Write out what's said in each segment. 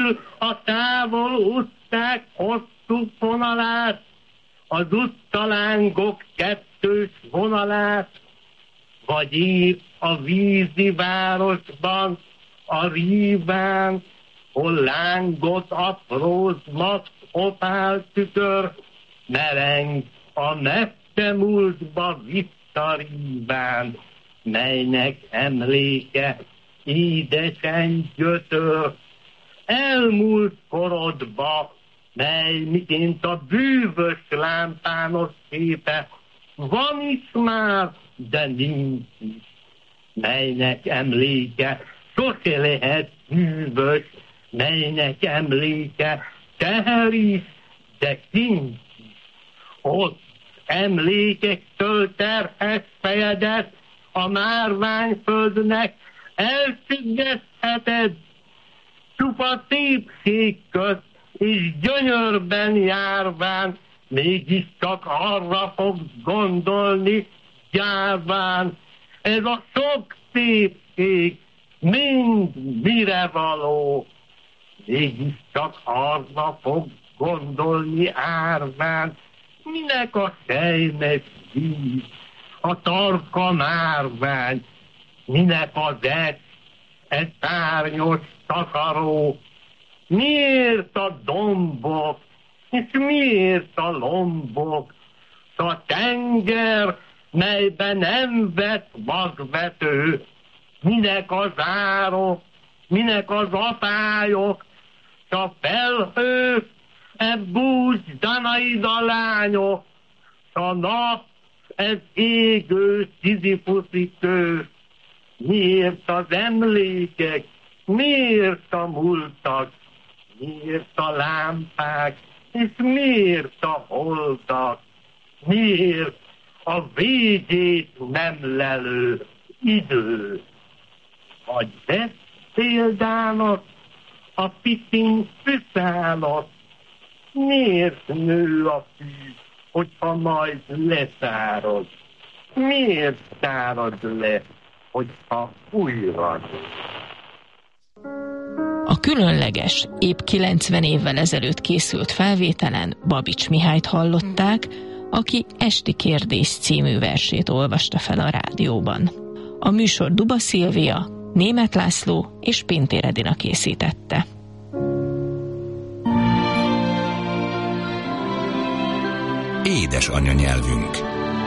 A távol utcák hosszú vonalát, az utcalángok kettős vonalát, vagy épp a vízi városban, a ríván, hol lángot apróznak, opál tükör, mereng a messze múltba visszaríván, melynek emléke édesen gyötör. Elmúlt korodba, mely miként a bűvös lámpános képe, van is már, de nincs is, melynek emléke sose lehet bűvös, melynek emléke teher is, de kincs is. Ott emlékektől terhes fejedet a márványföldnek elfüggesztheted, csupa szépség közt és gyönyörben járván, mégiscsak arra fogsz gondolni gyárván. Ez a sok szépség mind mire való, mégiscsak arra fogsz gondolni árván. Minek a sejmes víz, a tarka márvány, minek az ez szárnyos takaró, miért a dombok, és miért a lombok, a tenger, melyben nem vett magvető, minek az árok, minek az apályok, s a felhők, bús Danaida lányok, a nap, ez égő szizifuszi kő. Miért az emlékek, miért a múltak, miért a lámpák, és miért a holtak, miért a végét nem lelő idő. Vagy vesz példának a pitin füszálat, miért nő a fű, hogyha majd leszárad? Miért szárad le, hogyha újra nő? A különleges, épp 90 évvel ezelőtt készült felvételen Babics Mihályt hallották, aki Esti kérdés című versét olvasta fel a rádióban. A műsor Duba Szilvia, Németh László és Pintér Edina készítette. Édes anyanyelvünk.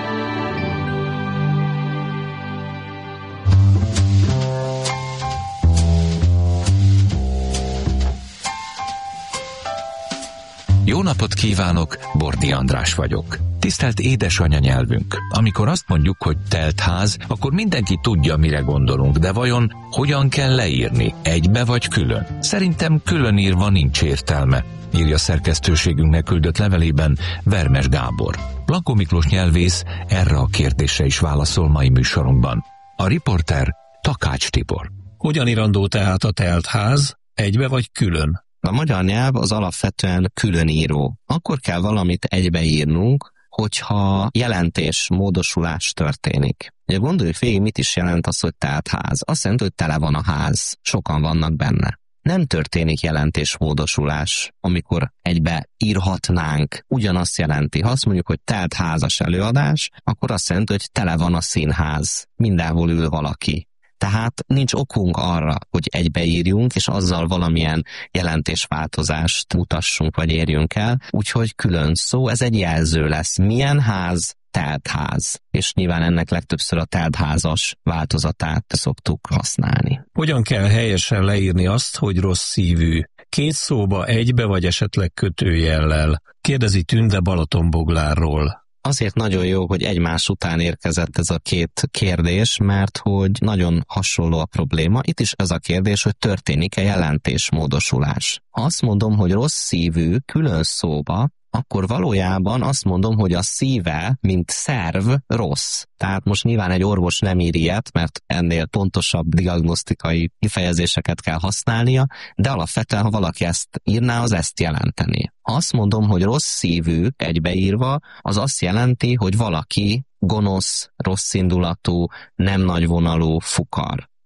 Jó napot kívánok, Bordi András vagyok. Tisztelt édesanyanyelvünk! Amikor azt mondjuk, hogy telt ház, akkor mindenki tudja, mire gondolunk, de vajon hogyan kell leírni? Egybe vagy külön? Szerintem külön írva nincs értelme, írja szerkesztőségünknek küldött levelében Vermes Gábor. Blanko Miklós nyelvész erre a kérdésre is válaszol mai műsorunkban. A riporter Takács Tibor. Hogyan írandó tehát a telt ház? Egybe vagy külön? A magyar nyelv az alapvetően különíró. Akkor kell valamit egybeírnunk, hogyha jelentés, módosulás történik. Ugye gondoljuk végig, mit is jelent az, hogy telt ház. Azt jelenti, hogy tele van a ház, sokan vannak benne. Nem történik jelentésmódosulás, amikor egybe írhatnánk. Ugyanazt jelenti. Ha azt mondjuk, hogy telt házas előadás, akkor azt jelenti, hogy tele van a színház. Mindenhol ül valaki. Tehát nincs okunk arra, hogy egybeírjunk, és azzal valamilyen jelentésváltozást mutassunk, vagy érjünk el. Úgyhogy külön szó, ez egy jelző lesz. Milyen ház? Telt ház. És nyilván ennek legtöbbször a teltházas változatát szoktuk használni. Hogyan kell helyesen leírni azt, hogy rossz szívű? Két szóba, egybe vagy esetleg kötőjellel? Kérdezi Tünde Balatonboglárról. Azért nagyon jó, hogy egymás után érkezett ez a két kérdés, mert hogy nagyon hasonló a probléma. Itt is ez a kérdés, hogy történik-e jelentésmódosulás. Ha azt mondom, hogy rossz szívű külön szóba, akkor valójában azt mondom, hogy a szíve, mint szerv, rossz. Tehát most nyilván egy orvos nem ír ilyet, mert ennél pontosabb diagnosztikai kifejezéseket kell használnia, de alapvetően, ha valaki ezt írná, az ezt jelenteni. Ha azt mondom, hogy rossz szívű egybeírva, az azt jelenti, hogy valaki gonosz, rosszindulatú, nem nagyvonalú, fukar.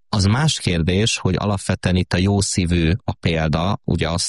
Az más kérdés, hogy alapvetően itt a jó szívű a példa, ugye azt